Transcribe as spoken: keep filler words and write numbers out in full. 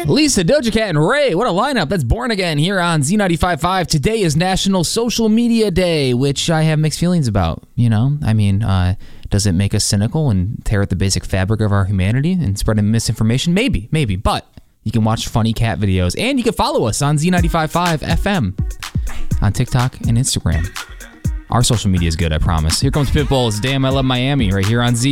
Lisa, Doja Cat, and Ray. What a lineup. That's Born Again here on Z ninety-five point five. Today is National Social Media Day, which I have mixed feelings about. You know, I mean, uh, does it make us cynical and tear at the basic fabric of our humanity and spreading misinformation? Maybe, maybe. But you can watch funny cat videos, and you can follow us on Z ninety-five point five F M on TikTok and Instagram. Our social media is good, I promise. Here comes Pitbull's Damn I Love Miami right here on Z.